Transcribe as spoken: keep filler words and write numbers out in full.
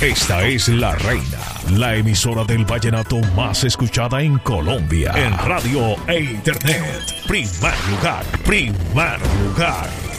Esta es La Reina, la emisora del vallenato más escuchada en Colombia. En radio e internet. Primer lugar, primer lugar.